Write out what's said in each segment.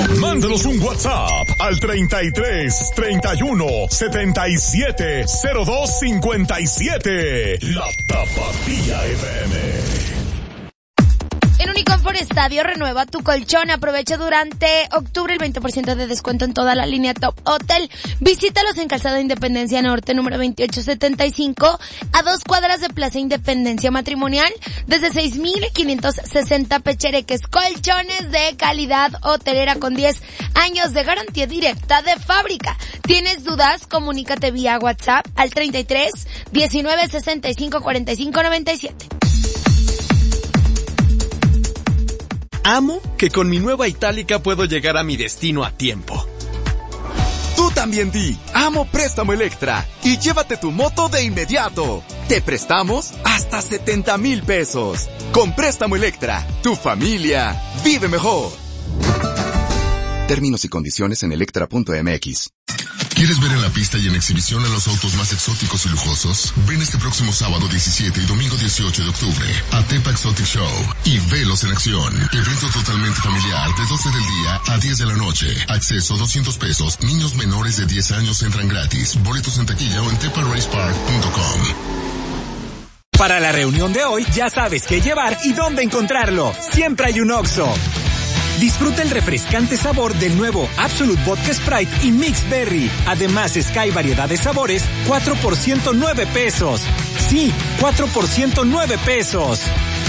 Mándanos un WhatsApp al 33 31 77 02 57. La Tapatía FM. En Uniconfort Estadio renueva tu colchón. Aprovecha durante octubre el 20% de descuento en toda la línea Top Hotel. Visítalos en Calzada Independencia Norte, número 2875, a 2 cuadras de Plaza Independencia Matrimonial, desde 6,560 pechereques. Colchones de calidad hotelera con 10 años de garantía directa de fábrica. ¿Tienes dudas? Comunícate vía WhatsApp al 33 19 65 45 97. Amo que con mi nueva Itálica puedo llegar a mi destino a tiempo. Tú también di, amo Préstamo Electra y llévate tu moto de inmediato. Te prestamos hasta 70,000 pesos. Con Préstamo Electra, tu familia vive mejor. Términos y condiciones en electra.mx. ¿Quieres ver en la pista y en exhibición a los autos más exóticos y lujosos? Ven este próximo sábado 17 y domingo 18 de octubre a Tepa Exotic Show y velos en acción. Evento totalmente familiar de 12 del día a 10 de la noche. Acceso 200 pesos. Niños menores de 10 años entran gratis. Boletos en taquilla o en teparacepark.com. Para la reunión de hoy ya sabes qué llevar y dónde encontrarlo. Siempre hay un Oxxo. Disfruta el refrescante sabor del nuevo Absolute Vodka Sprite y Mix Berry. Además, Sky variedad de sabores, 4 por 109 pesos. Sí, 4 por 109 pesos.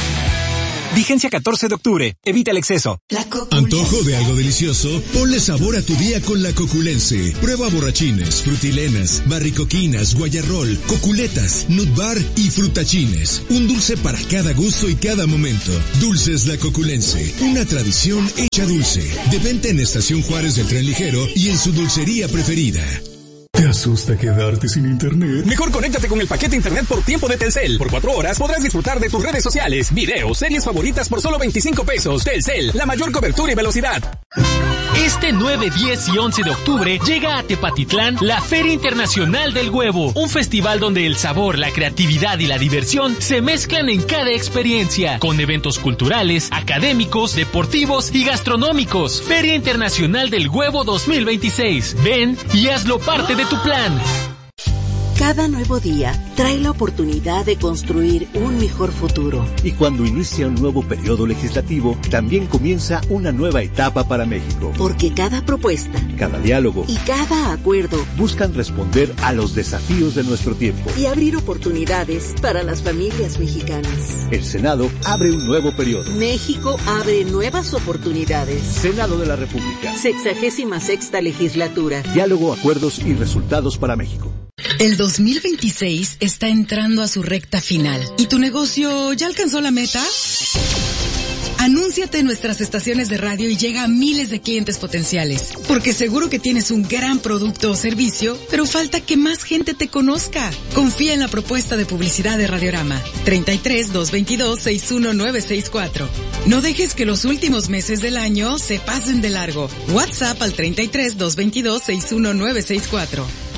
Vigencia 14 de octubre. Evita el exceso. ¿Antojo de algo delicioso? Ponle sabor a tu día con la Coculense. Prueba borrachines, frutilenas, barricoquinas, guayarrol, coculetas, nut bar y frutachines. Un dulce para cada gusto y cada momento. Dulces La Coculense. Una tradición hecha dulce. De venta en Estación Juárez del Tren Ligero y en su dulcería preferida. ¿Te asusta quedarte sin internet? Mejor conéctate con el paquete internet por tiempo de Telcel. Por 4 horas podrás disfrutar de tus redes sociales, videos, series favoritas por solo 25 pesos. Telcel, la mayor cobertura y velocidad. Este 9, 10 y 11 de octubre llega a Tepatitlán la Feria Internacional del Huevo, un festival donde el sabor, la creatividad y la diversión se mezclan en cada experiencia, con eventos culturales, académicos, deportivos y gastronómicos. Feria Internacional del Huevo 2026. Ven y hazlo parte de tu plan. Cada nuevo día trae la oportunidad de construir un mejor futuro. Y cuando inicia un nuevo periodo legislativo, también comienza una nueva etapa para México. Porque cada propuesta, cada diálogo y cada acuerdo buscan responder a los desafíos de nuestro tiempo y abrir oportunidades para las familias mexicanas. El Senado abre un nuevo periodo. México abre nuevas oportunidades. Senado de la República. 66ª legislatura. Diálogo, acuerdos y resultados para México. El 2026 está entrando a su recta final. ¿Y tu negocio ya alcanzó la meta? Anúnciate en nuestras estaciones de radio y llega a miles de clientes potenciales. Porque seguro que tienes un gran producto o servicio, pero falta que más gente te conozca. Confía en la propuesta de publicidad de Radiorama. 33 222 61964. No dejes que los últimos meses del año se pasen de largo. WhatsApp al 33 222 61964.